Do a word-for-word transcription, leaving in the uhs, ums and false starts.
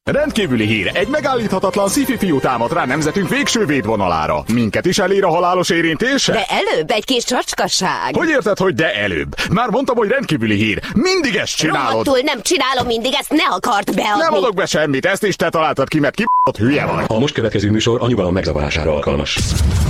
Rendkívüli hír, egy megállíthatatlan sci-fi fiú támad rá nemzetünk végső védvonalára. Minket is elér a halálos érintése? De előbb egy kis csacskaság. Hogy érted, hogy de előbb? Már mondtam, hogy rendkívüli hír. Mindig ezt csinálod. Rohadtul nem csinálom mindig, ezt ne akart beadni. Nem adok be semmit, ezt is te találtad ki, mert ki hülye vagy. A most következő műsor a nyugalom megzavarására alkalmas.